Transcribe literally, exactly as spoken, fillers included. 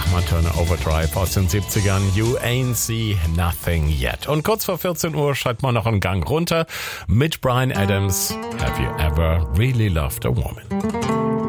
Bachman Turner Overdrive aus den siebzigern. You ain't see nothing yet. Und kurz vor vierzehn Uhr schalten wir noch einen Gang runter mit Bryan Adams. Have you ever really loved a woman?